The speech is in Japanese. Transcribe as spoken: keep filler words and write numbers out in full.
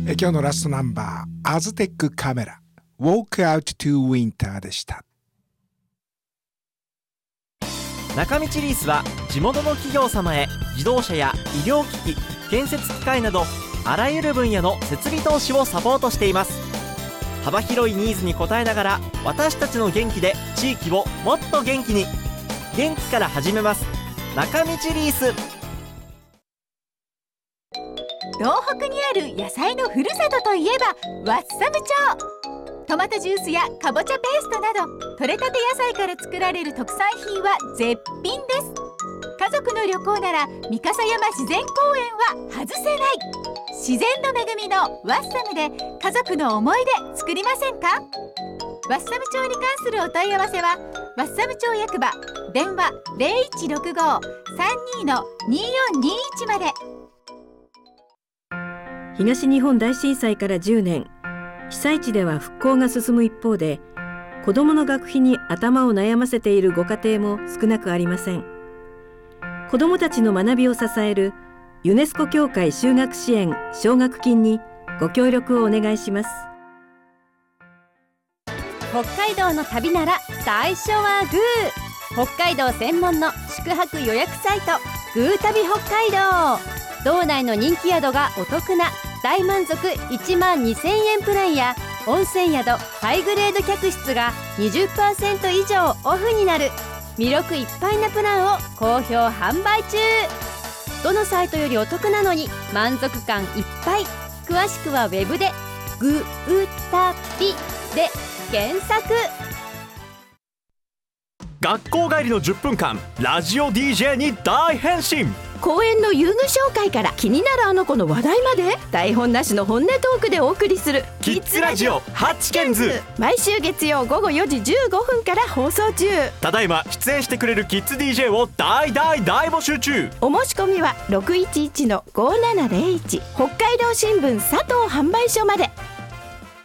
え今日のラストナンバー、アズテックカメラ Walk Out to Winter でした。 中道リースは地元の企業様へ自動車や医療機器、建設機械などあらゆる分野の設備投資をサポートしています。幅広いニーズに応えながら私たちの元気で地域をもっと元気に。元気から始めます。中道リース。 東北にある野菜のふるさとといえばワッサム町。トマトジュースやかぼちゃペーストなど採れたて野菜から作られる特産品は絶品です。家族の旅行なら三笠山自然公園は外せない。自然の恵みのワッサムで家族の思い出作りませんか？ワッサム町に関するお問い合わせはワッサム町役場電話 ゼロいちろくご さんに によんにいち まで。 東日本大震災からじゅうねん、被災地では復興が進む一方で、子どもの学費に頭を悩ませているご家庭も少なくありません。子どもたちの学びを支えるユネスコ協会就学支援奨学金にご協力をお願いします。 北海道の旅なら最初はグー。北海道専門の宿泊予約サイトグー旅北海道。道内の人気宿がお得な大満足いちまんにせんえんプランや温泉宿ハイグレード客室が にじゅっパーセント 以上オフになる魅力いっぱいなプランを好評販売中。どのサイトよりお得なのに満足感いっぱい。詳しくはウェブでグータビで検索。 学校帰りのじゅっぷんかん、ラジオ ディージェー に大変身。 公園の遊具紹介から気になるあの子の話題まで、台本なしの本音トークでお送りするキッズラジオハッチケンズ。 毎週月曜ごごよじじゅうごふんから放送中。 ただいま出演してくれるキッズ ディージェー を大大大募集中。 お申し込みはろくいちいちのごーななゼロいち北海道新聞佐藤販売所まで。